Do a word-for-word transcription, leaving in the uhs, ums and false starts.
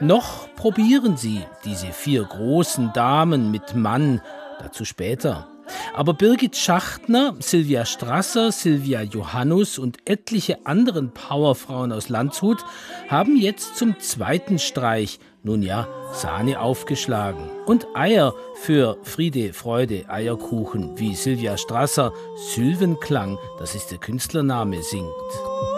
Noch probieren sie, diese vier großen Damen mit Mann, dazu später. Aber Birgit Schachtner, Sylvia Strasser, Silvia Johannus und etliche anderen Powerfrauen aus Landshut haben jetzt zum zweiten Streich, nun ja, Sahne aufgeschlagen. Und Eier für Friede, Freude, Eierkuchen, wie Sylvia Strasser Sylvenklang, das ist der Künstlername, singt.